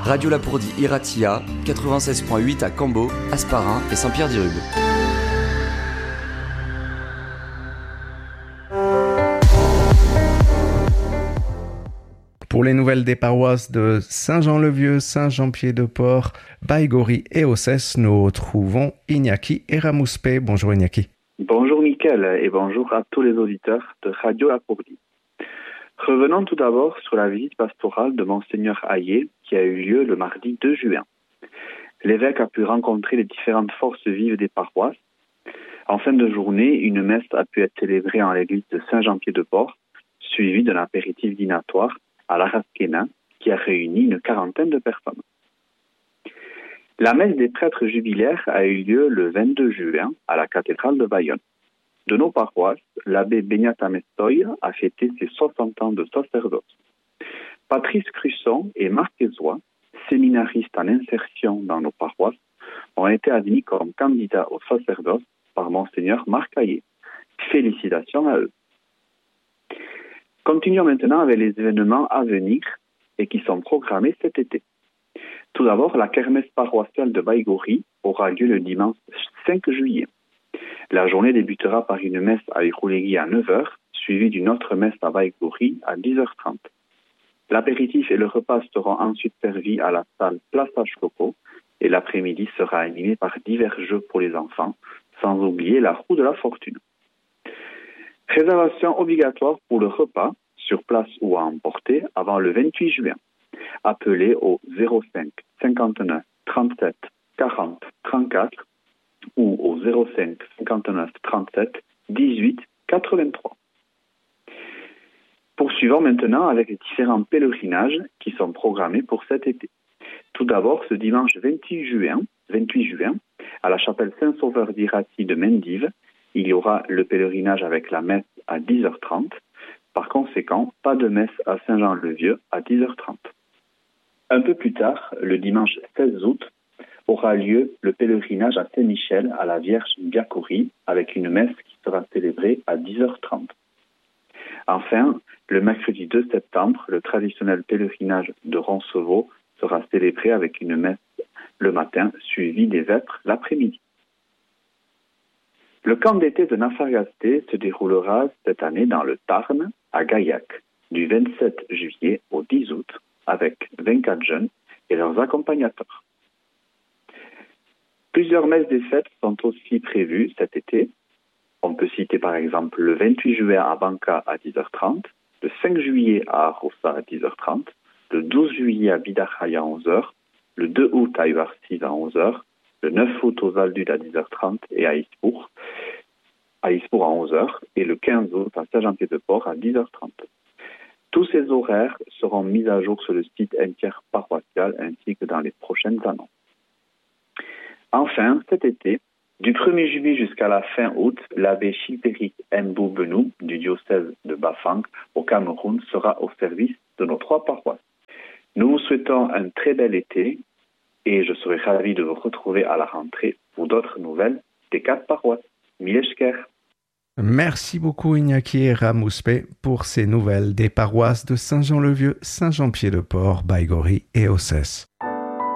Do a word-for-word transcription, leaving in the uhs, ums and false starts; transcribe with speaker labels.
Speaker 1: Radio Lapourdie Iratia, quatre-vingt-seize virgule huit à Cambo, Hasparren et Saint-Pierre-d'Irube.
Speaker 2: Pour les nouvelles des paroisses de Saint-Jean-le-Vieux, Saint-Jean-Pied-de-Port, Baïgori et Ossès, nous trouvons Iñaki Eramuspe. Bonjour Iñaki.
Speaker 3: Bonjour Mickaël et bonjour à tous les auditeurs de Radio Lapourdie. Revenons tout d'abord sur la visite pastorale de Monseigneur Hayet qui a eu lieu le mardi deux juin. L'évêque a pu rencontrer les différentes forces vives des paroisses. En fin de journée, une messe a pu être célébrée en l'église de Saint-Jean-Pied-de-Port, suivie d'un apéritif dînatoire à l'Arasquena qui a réuni une quarantaine de personnes. La messe des prêtres jubilaires a eu lieu le vingt-deux juin à la cathédrale de Bayonne. De nos paroisses, l'abbé Benyata Mestoy a fêté ses soixante ans de sacerdoce. Patrice Crusson et Marc Ezois, séminaristes en insertion dans nos paroisses, ont été admis comme candidats au sacerdoce par Monseigneur Marc Hayet. Félicitations à eux. Continuons maintenant avec les événements à venir et qui sont programmés cet été. Tout d'abord, la kermesse paroissiale de Baïgori aura lieu le dimanche cinq juillet. La journée débutera par une messe à Irouléguy à neuf heures, suivie d'une autre messe à Baïgori à dix heures trente. L'apéritif et le repas seront ensuite servis à la salle Place Coco et l'après-midi sera animé par divers jeux pour les enfants, sans oublier la roue de la fortune. Réservation obligatoire pour le repas, sur place ou à emporter, avant le vingt-huit juin. Appelez au zéro cinq cinquante-neuf trente-sept quarante trente-quatre ou au zéro cinq cinquante-neuf trente-sept dix-huit quatre-vingt-trois. Poursuivons maintenant avec les différents pèlerinages qui sont programmés pour cet été. Tout d'abord, ce dimanche vingt-huit juin, vingt-huit juin, à la chapelle Saint-Sauveur d'Iraty de Mendive, il y aura le pèlerinage avec la messe à dix heures trente. Par conséquent, pas de messe à Saint-Jean-le-Vieux à dix heures trente. Un peu plus tard, le dimanche seize août, aura lieu le pèlerinage à Saint-Michel à la Vierge Biacouri avec une messe qui sera célébrée à dix heures trente. Enfin, le mercredi deux septembre, le traditionnel pèlerinage de Roncevaux sera célébré avec une messe le matin, suivie des vêpres l'après-midi. Le camp d'été de Nafargasté se déroulera cette année dans le Tarn, à Gaillac, du vingt-sept juillet au dix août, avec vingt-quatre jeunes et leurs accompagnateurs. Plusieurs messes des fêtes sont aussi prévues cet été. On peut citer par exemple le vingt-huit juillet à Banca à dix heures trente, le cinq juillet à Arossa à dix heures trente, le douze juillet à Bidachaya à onze heures, le deux août à Uarsis à onze heures, le neuf août aux Aldudes à dix heures trente et à Isbourg, à Isbourg à onze heures, et le quinze août à Saint-Jean-Pied-de-Port à dix heures trente. Tous ces horaires seront mis à jour sur le site interparoissial ainsi que dans les prochaines annonces. Enfin, cet été, du premier juillet jusqu'à la fin août, l'abbé Chilpéric Mbou Benou du diocèse de Bafang au Cameroun sera au service de nos trois paroisses. Nous vous souhaitons un très bel été et je serai ravi de vous retrouver à la rentrée pour d'autres nouvelles des quatre paroisses. Mileshker.
Speaker 2: Merci beaucoup Iñaki Eramuspe pour ces nouvelles des paroisses de Saint-Jean-le-Vieux, Saint-Jean-Pied-de-Port, Baïgori et Ossès.